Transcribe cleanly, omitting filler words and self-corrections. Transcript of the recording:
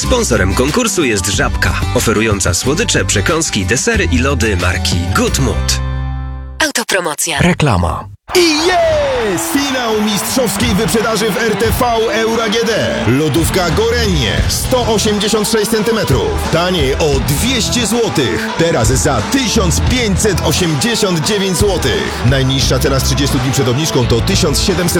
Sponsorem konkursu jest Żabka, oferująca słodycze, przekąski, desery i lody marki Good Mood. Autopromocja. Reklama. I jest! Finał mistrzowskiej wyprzedaży w RTV Euro AGD. Lodówka Gorenie 186 cm. Taniej o 200 zł. Teraz za 1589 zł. Najniższa teraz 30 dni przed obniżką to 1700